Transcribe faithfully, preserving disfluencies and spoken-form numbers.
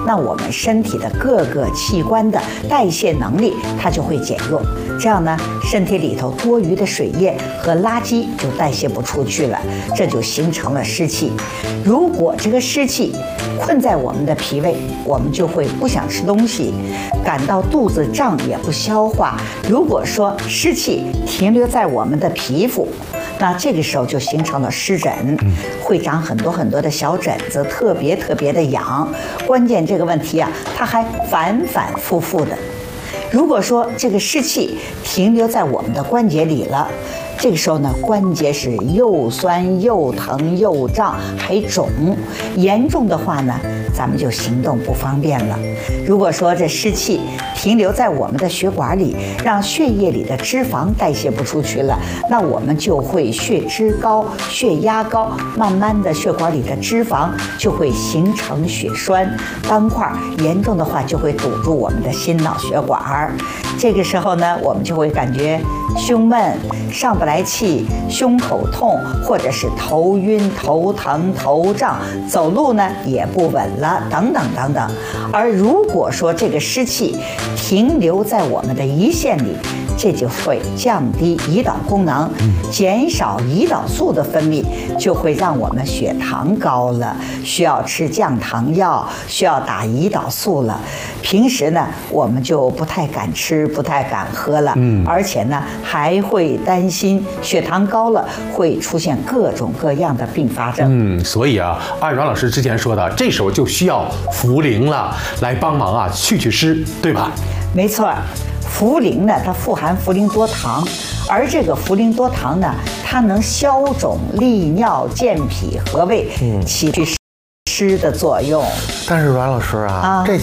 那我们身体的各个器官的代谢能力它就会减弱，这样呢，身体里头多余的水液和垃圾就代谢不出去了，这就形成了湿气。如果这个湿气困在我们的脾胃，我们就会不想吃东西，感到肚子胀也不消化。如果说湿气停留在我们的皮肤，那这个时候就形成了湿疹，会长很多很多的小疹子，特别特别的痒。关键这个问题啊，它还反反复复的。如果说这个湿气停留在我们的关节里了，这个时候呢，关节是又酸又疼又胀还肿，严重的话呢，咱们就行动不方便了。如果说这湿气停留在我们的血管里，让血液里的脂肪代谢不出去了，那我们就会血脂高、血压高，慢慢的血管里的脂肪就会形成血栓斑块，严重的话就会堵住我们的心脑血管。这个时候呢，我们就会感觉胸闷、上不来气、胸口痛，或者是头晕、头疼、头胀，走路呢也不稳了，等等等等。而如果说这个湿气停留在我们的胰腺里，这就会降低胰岛功能，减少胰岛素的分泌，就会让我们血糖高了，需要吃降糖药，需要打胰岛素了。平时呢，我们就不太敢吃，不太敢喝了，嗯，而且呢，还会担心血糖高了会出现各种各样的并发症。 嗯，所以啊，按阮老师之前说的，这时候就需要茯苓了，来帮忙啊去去湿，对吧？ 没错。茯苓呢，它富含茯苓多糖，而这个茯苓多糖呢，它能消肿、利尿、健脾、和胃，起祛湿的作用。 但是阮老师啊，啊这